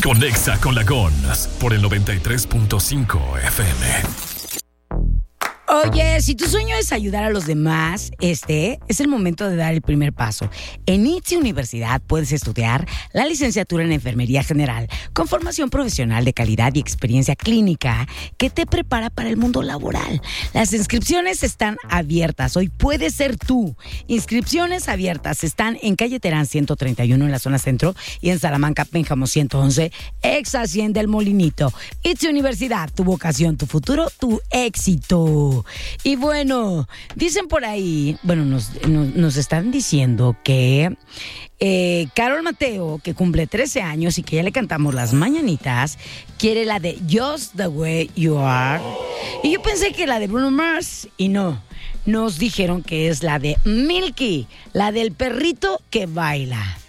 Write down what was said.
Conexa con la Gons por el 93.5 FM. Oye, si tu sueño es ayudar a los demás, este es el momento de dar el primer paso. En ITSE Universidad puedes estudiar la licenciatura en Enfermería General con formación profesional de calidad y experiencia clínica que te prepara para el mundo laboral. Las inscripciones están abiertas. Hoy puedes ser tú. Inscripciones abiertas están en Calle Terán 131 en la zona centro y en Salamanca, Pénjamo 111, ex Hacienda El Molinito. ITSE Universidad, tu vocación, tu futuro, tu éxito. Y bueno, dicen por ahí, bueno, nos están diciendo que Carol Mateo, que cumple 13 años y que ya le cantamos las mañanitas, quiere la de Just the Way You Are. Y yo pensé que la de Bruno Mars, y no. Nos dijeron que es la de Milky, la del perrito que baila.